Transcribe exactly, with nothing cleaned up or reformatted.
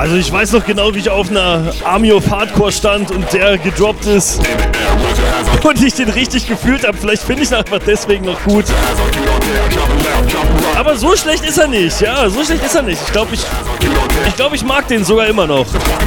Also ich weiß noch genau, wie ich auf einer Army of Hardcore stand und der gedroppt ist und ich den richtig gefühlt habe. Vielleicht finde ich ihn einfach deswegen noch gut. Aber so schlecht ist er nicht, ja, so schlecht ist er nicht. Ich glaube, ich, ich, glaub, ich mag den sogar immer noch.